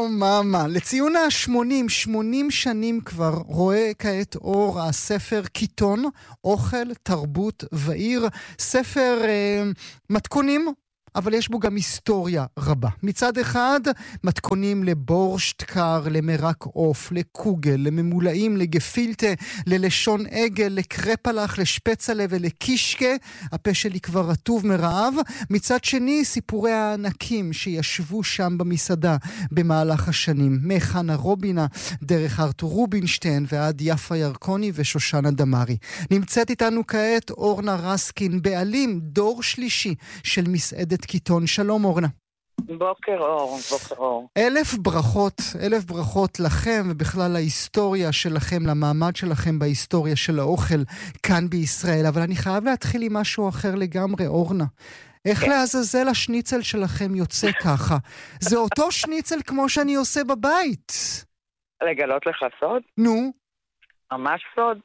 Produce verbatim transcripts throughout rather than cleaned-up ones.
מאמה. לציון ה-שמונים, שמונים שנים כבר רואה כעת אור הספר קיטון, אוכל, תרבות ועיר. ספר אה, מתכונים, אבל יש בו גם היסטוריה רבה. מצד אחד, מתכונים לבורשט קר, למרק עוף, לקוגל, לממולאים, לגפילטה, ללשון עגל, לקרפלח, לשפצלה ולקישקה. הפה שלי כבר רטוב מרעב. מצד שני, סיפורי הענקים שישבו שם במסעדה במהלך השנים. מחנה רובינה, דרך ארתור רובינשטיין ועד יפה ירקוני ושושנה דמרי. נמצאת איתנו כעת אורנה רסקין, בעלים דור שלישי של מסעדת קיטון. שלום אורנה. בוקר אור, בוקר אור. אלף ברכות, אלף ברכות לכם ובכלל להיסטוריה שלכם, למעמד שלכם בהיסטוריה של האוכל כאן בישראל. אבל אני חייב להתחיל עם משהו אחר לגמרי, אורנה. איך כן. לעזאזל השניצל שלכם יוצא ככה? זה אותו שניצל כמו שאני עושה בבית. לגלות לך סוד? נו. ממש סוד.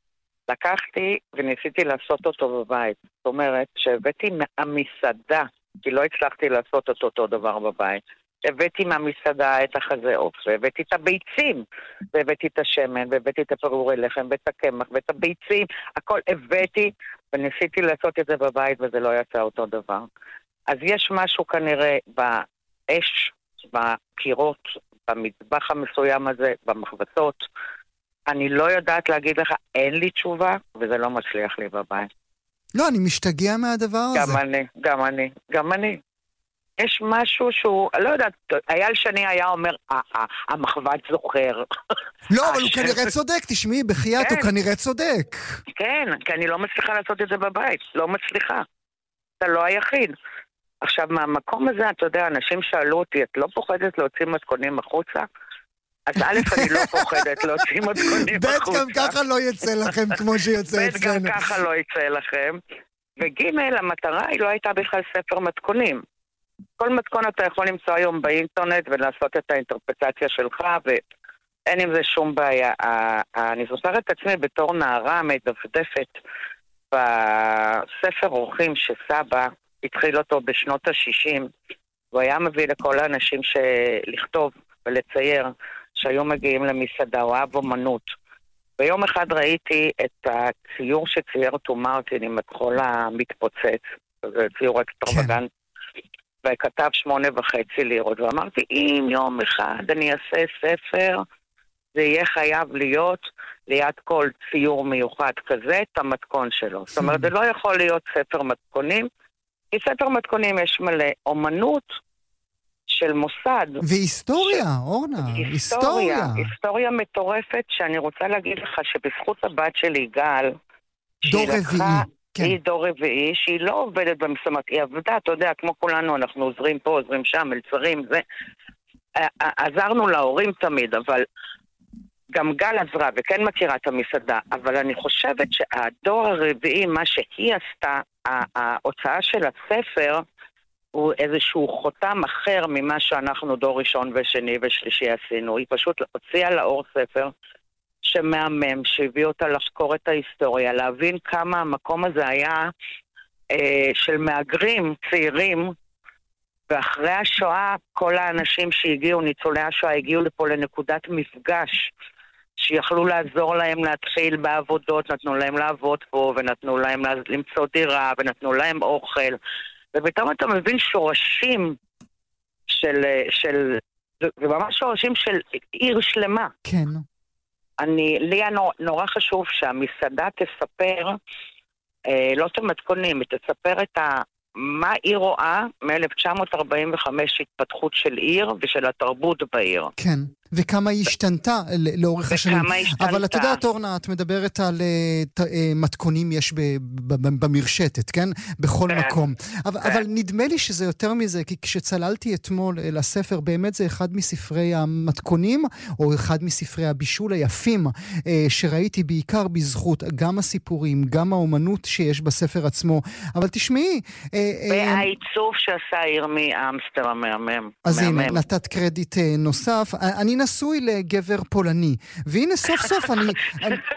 לקחתי וניסיתי לעשות אותו בבית. זאת אומרת שהבאתי מהמסעדה, כי לא הצלחתי לעשות את אותו דבר בבית. הבאתי מהמסעדה את החזה עוף, והבאתי את הביצים, והבאתי את השמן, והבאתי את הפירורי לחם, ואת הקמח, ואת הביצים, הכל הבאתי, וניסיתי לעשות את זה בבית, וזה לא יצא אותו דבר. אז יש משהו כנראה באש, בקירות, במטבח המסוים הזה, במחבצות. אני לא יודעת להגיד לך, אין לי תשובה, וזה לא מצליח לי בבית. לא, אני משתגע מהדבר הזה. גם אני, גם אני, גם אני. יש משהו שהוא, לא יודעת, אייל שני היה אומר, המחבת זוכר. לא, אבל הוא כנראה צודק, תשמעי, בחייאת הוא כנראה צודק. כן, כי אני לא מצליחה לעשות את זה בבית, לא מצליחה. אתה לא היחיד. עכשיו, מהמקום הזה, אתה יודע, אנשים שאלו אותי, את לא פוחדת להוציא מתכונים החוצה? אז א', אני לא פוחדת להוציא מתכונים החוצה. ב', גם ככה לא יצא לכם כמו שיוצא אצלנו. ב', גם ככה לא יצא לכם. וג', המטרה היא לא הייתה בכלל ספר מתכונים. כל מתכון אתה יכול למצוא היום באינטרנט ולעשות את האינטרפרטציה שלך, ואין עם זה שום בעיה. אני זוכרת את עצמי בתור נערה מדפדפת בספר אורחים שסבא התחיל אותו בשנות ה-שישים, הוא היה מביא לכל האנשים לכתוב ולצייר שהיו מגיעים למסעדה, הוא אהב אומנות. ביום אחד ראיתי את הציור שצייר טו מרטין עם הכחול המתפוצץ, זה ציור אקסטרווגנט, כן. וכתב שמונה וחצי לירות, ואמרתי, אם יום אחד אני אעשה ספר, זה יהיה חייב להיות ליד כל ציור מיוחד כזה, את המתכון שלו. זאת אומרת, זה לא יכול להיות ספר מתכונים, כי ספר מתכונים יש מלא אומנות, של מוסד. והיסטוריה, ש... אורנה, היסטוריה. היסטוריה. היסטוריה מטורפת, שאני רוצה להגיד לך שבזכות הבת שלי, גל, דור רביעי. כן. היא דור רביעי, שהיא לא עובדת במסמת, היא עבדה, אתה יודע, כמו כולנו, אנחנו עוזרים פה, עוזרים שם, מלצרים, זה. עזרנו להורים תמיד, אבל גם גל עזרה, וכן מכירה את המסעדה, אבל אני חושבת שהדור הרביעי, מה שהיא עשתה, ההוצאה של הספר, הוא איזשהו חותם אחר ממה שאנחנו דור ראשון ושני ושלישי עשינו. היא פשוט הוציאה לאור ספר שמאמם, שהביא אותה לחקור את ההיסטוריה, להבין כמה המקום הזה היה אה, של מאגרים צעירים, ואחרי השואה כל האנשים שהגיעו, ניצולי השואה, הגיעו לפה לנקודת מפגש, שיכלו לעזור להם להתחיל בעבודות, נתנו להם לעבוד פה, ונתנו להם למצוא דירה, ונתנו להם אוכל, ופתאום אתה מבין שורשים של, של, וממש שורשים של עיר שלמה. כן. אני, לי נור, נורא חשוב שהמסעדה תספר, אה, לא את המתכונים, היא תספר את ה, מה היא רואה מ-אלף תשע מאות ארבעים וחמש התפתחות של עיר ושל התרבות בעיר. כן. וכמה היא השתנתה לאורך השנים. וכמה היא השתנתה. אבל את יודעת, אורנה, את מדברת על מתכונים יש במרשתת, כן? בכל מקום. אבל נדמה לי שזה יותר מזה, כי כשצללתי אתמול לספר, באמת זה אחד מספרי המתכונים, או אחד מספרי הבישול היפים, שראיתי בעיקר בזכות גם הסיפורים, גם האומנות שיש בספר עצמו. אבל תשמעי... והעיצוב שעשה ירמי אמסטר המאמם. אז הנה, נתת קרדיט נוסף. אני נשוי לגבר פולני, והנה סוף סוף אני, אני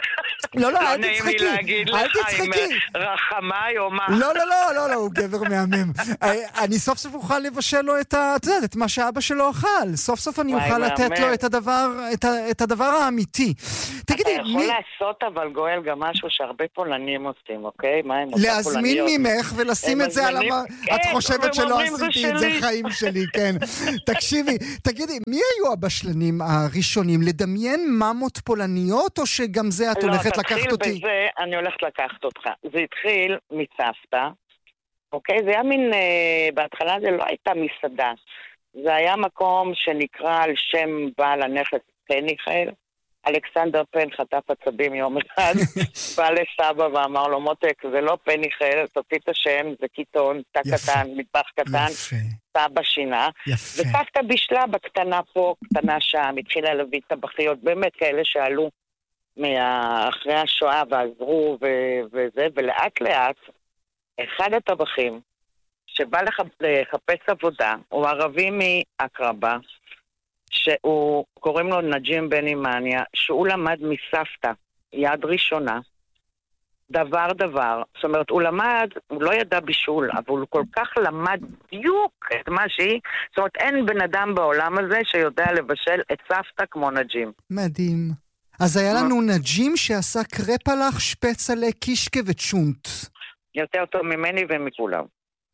לא, לא, אל לא נעים תצחקי. לי להגיד אל לך עם תצחקי. רחמי או מה. לא, לא, לא, לא, לא, הוא גבר מהמם. אה, אני סוף סוף אוכל לבשל לו את ה... את יודעת, את מה שאבא שלו אכל. סוף סוף אני וואי, אוכל לתת מהמם. לו את הדבר, את ה- את הדבר האמיתי. תגידי, אתה יכול מי... לעשות אבל גואל גם משהו שהרבה פולנים עושים, אוקיי? מה הם אותה להזמין פולניות? ממך ולשים הם את זה על מזמינים- המ... כן, את חושבת והם שלא אומרים, "זה עשיתי את זה שלי." חיים שלי, כן. תקשיבי, תגידי, מי היו הבשלנים הראשונים? לדמיין ממות פולניות, או שגם זה את הולכת לקחת לא, אותי? תתחיל בזה, אני הולכת לקחת אותך. זה התחיל מסבתא, אוקיי? זה היה מין, אה, בהתחלה זה לא הייתה מסעדה. זה היה מקום שנקרא על שם בעל הנכס פניחל. אלכסנדר פן חטף עצבים יום אחד, בא לסבא ואמר לו, מותק, זה לא פניחל, תוציא את השם, זה קיטון, תא קטן, מטבח קטן, יפה, סבא שינה. יפה. וסבתא בישלה בקטנה פה, קטנה שם, התחילה להביא טבחיות, באמת כאלה שעלו מה... אחרי השואה ועזרו ו... וזה, ולאט לאט, אחד הטבחים שבא לח... לחפש עבודה, הוא ערבי מאקרבה, שהוא, קוראים לו נג'ים בן אימניה, שהוא למד מסבתא, יד ראשונה, דבר דבר, זאת אומרת, הוא למד, הוא לא ידע בישול, אבל הוא כל כך למד בדיוק את מה שהיא, זאת אומרת, אין בן אדם בעולם הזה שיודע לבשל את סבתא כמו נג'ים. מדהים. אז היה לנו נג'ים שעשה קרפלח, שפצלה, קישקה וצ'ונט. יותר טוב ממני ומכולם.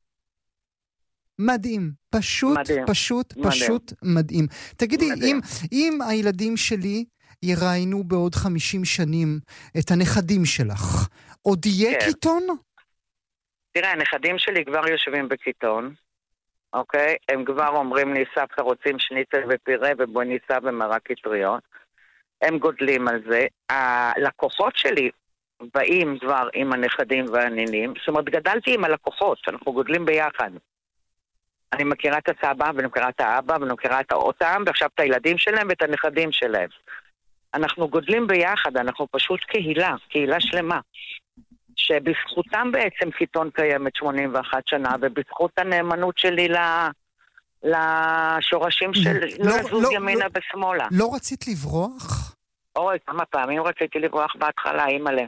מדהים. פשוט, מדהים. פשוט, מדהים. פשוט מדהים. תגידי, מדהים. אם, אם הילדים שלי יראיינו בעוד חמישים שנים את הנכדים שלך, עוד יהיה כן. קיטון? תראה, הנכדים שלי כבר יושבים בקיטון, אוקיי? הם כבר אומרים לי, סבתא רוצים שניצל ופירה ובואי ניסה במרק אטריות. הם גודלים על זה. הלקוחות שלי באים כבר עם הנכדים והנינים, זאת אומרת, גדלתי עם הלקוחות, אנחנו גודלים ביחד. אני מכירה את הסבא, ואני מכירה את האבא, ואני מכירה את אותם, ועכשיו את הילדים שלהם ואת הנכדים שלהם. אנחנו גודלים ביחד, אנחנו פשוט קהילה, קהילה שלמה. שבזכותם בעצם קיטון קיימת שמונים ואחת שנה, ובזכות הנאמנות שלי ל... לשורשים של לא לזוז ימינה ושמאלה. לא רצית לברוח? אוי, כמה פעמים רציתי לברוח בהתחלה, אימא'לה.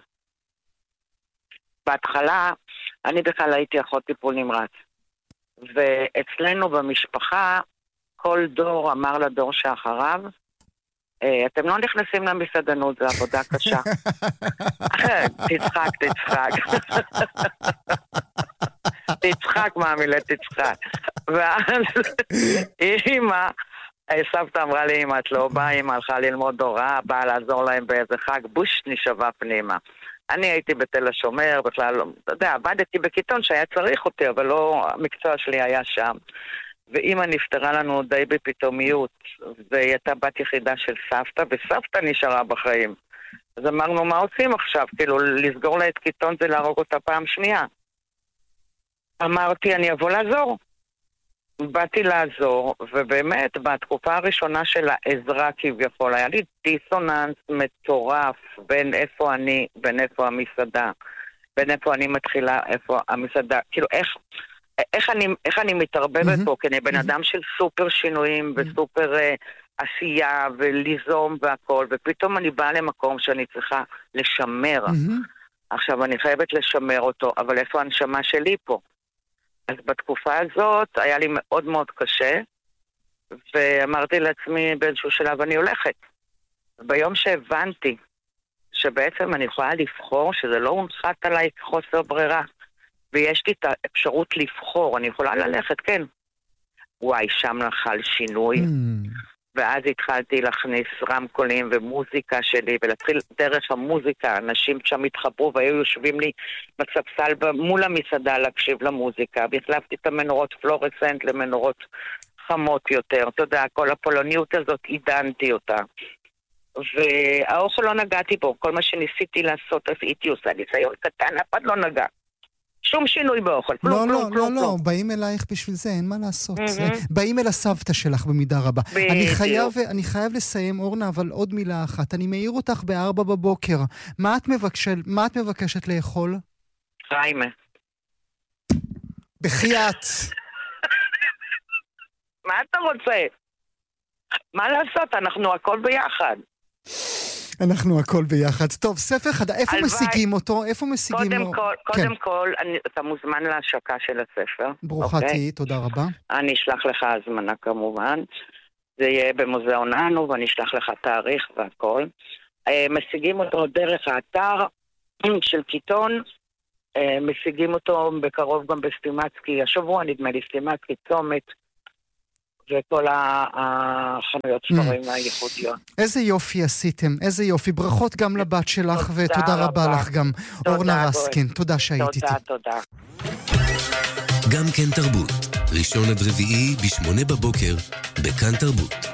בהתחלה, אני בכלל הייתי אחות טיפול נמרץ. ואצלנו במשפחה, כל דור אמר לדור שאחריו, אתם לא נכנסים למסעדנות, זו עבודה קשה. תצחק, תצחק. תצחק, מאמילה, תצחק. ואז אמא, סבתא אמרה לי, אמא, את לא באה, אמא הלכה ללמוד הוראה, באה לעזור להם באיזה חג, בוש נשבה פנימה. אני הייתי בתל השומר, בכלל, אתה יודע, עבדתי בקיטון שהיה צריך אותי, אבל לא, המקצוע שלי היה שם. ואמא נפטרה לנו די בפתאומיות, והיא הייתה בת יחידה של סבתא, וסבתא נשארה בחיים. אז אמרנו, מה עושים עכשיו? כאילו, לסגור לה את קיטון זה להרוג אותה פעם שנייה. אמרתי, אני אבוא לעזור. באתי לעזור, ובאמת, בתקופה הראשונה של העזרה כביכול, היה לי דיסוננס מטורף בין איפה אני, בין איפה המסעדה, בין איפה אני מתחילה, איפה המסעדה, כאילו, איך... איך אני, איך אני מתערבבת mm-hmm. פה, כי אני בן mm-hmm. אדם של סופר שינויים mm-hmm. וסופר uh, עשייה וליזום והכל, ופתאום אני באה למקום שאני צריכה לשמר. Mm-hmm. עכשיו אני חייבת לשמר אותו, אבל איפה הנשמה שלי פה? אז בתקופה הזאת היה לי מאוד מאוד קשה, ואמרתי לעצמי באיזשהו שלב אני הולכת. ביום שהבנתי שבעצם אני יכולה לבחור, שזה לא הונחת עליי כחוסר ברירה, ויש לי את האפשרות לבחור, אני יכולה ללכת, כן. וואי, שם נחל שינוי, mm. ואז התחלתי להכניס רמקולים ומוזיקה שלי, ולהתחיל דרך המוזיקה, אנשים שם התחברו והיו יושבים לי בספסל מול המסעדה להקשיב למוזיקה, והחלפתי את המנורות פלורסנט למנורות חמות יותר, אתה יודע, כל הפולניות הזאת, עידנתי אותה. והאוכל לא נגעתי בו, כל מה שניסיתי לעשות, אז הייתי עושה ניסיון קטן, אף אחד לא נגע. שום שינוי באוכל. לא, לא, לא, לא, באים אלייך בשביל זה, אין מה לעשות. באים אל הסבתא שלך במידה רבה. אני חייב לסיים, אורנה, אבל עוד מילה אחת. אני מעיר אותך בארבע בבוקר. מה את מבקשת לאכול? חיימה. בחייאת. מה אתה רוצה? מה לעשות? אנחנו הכל ביחד. אנחנו הכל ביחד. טוב, ספר חדש, איפה הלוואי. משיגים אותו? איפה משיגים קודם לו? כל, כן. קודם כל, אני, אתה מוזמן להשקה של הספר. ברוכה אוקיי? תהי, תודה רבה. אני אשלח לך הזמנה כמובן. זה יהיה במוזיאון אנו, ואני אשלח לך תאריך והכל. אה, משיגים אותו דרך האתר של קיטון, אה, משיגים אותו בקרוב גם בסטימצקי, השבוע נדמה לי סטימצקי, צומת, וכל החנויות ספרים הייחודיות. איזה יופי עשיתם, איזה יופי. ברכות גם לבת שלך, תודה ותודה רבה רבה. לך גם, תודה, אורנה גואל. רסקין. תודה שהיית איתי. תודה, תודה. גם כן תרבות, ראשון עד רביעי בשמונה בבוקר, בכאן תרבות.